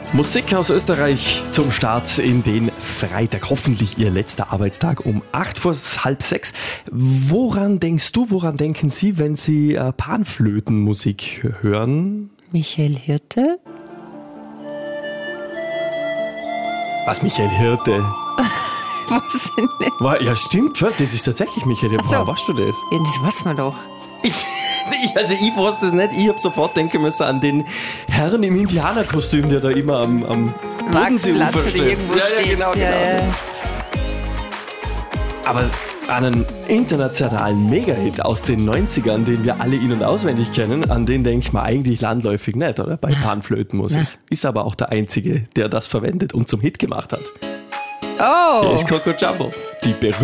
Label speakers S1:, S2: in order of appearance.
S1: Musik aus Österreich zum Start in den Freitag. Hoffentlich Ihr letzter Arbeitstag um 5:08. Woran denkst du, woran denken Sie, wenn Sie Panflötenmusik hören?
S2: Michael Hirte?
S1: Was, Michael Hirte?
S2: Was denn?
S1: Ja, stimmt, das ist tatsächlich Michael Hirte. Woher weißt du das?
S2: Ja, das weiß man doch.
S1: Ich wusste es nicht. Ich habe sofort denken müssen an den Herrn im Indianerkostüm, der da immer am Bodenseeufer steht.
S2: Irgendwo steht.
S1: Genau.
S2: Ja.
S1: Aber einen internationalen Mega-Hit aus den 90ern, den wir alle in- und auswendig kennen, an den denkt man eigentlich landläufig nicht, oder? Bei Panflötenmusik. Ist aber auch der Einzige, der das verwendet und zum Hit gemacht hat.
S2: Oh!
S1: Der ist Coco Jumbo. Die